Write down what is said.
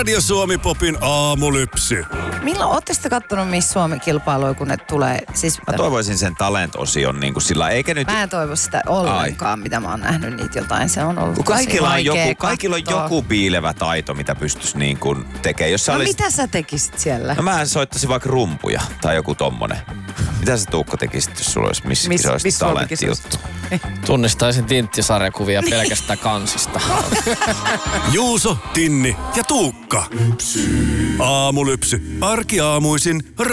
Radio Suomi Popin aamulypsy. Milloin ootte sitten kattonut Miss Suomi-kilpailuja, kun ne tulee? Siis, Mä toivoisin sen talent-osion niin kuin sillä, eikä nyt... Mä en toivo sitä ollenkaan, mitä mä oon nähnyt niitä jotain. Se on ollut kaikilla on joku piilevä taito, mitä pystyisi niin kuin tekemään. Jos mitä sä tekisit siellä? No mä soittaisin vaikka rumpuja tai joku tommonen. Mitä sä Tuukka tekisit, jos sulla olisi Miss talenttijuttu? Tunnistaisin Tintti-sarjakuvia pelkästään kansista. Juuso, Tinni ja Tuukka. Aamulypsy. Arkiaamuisin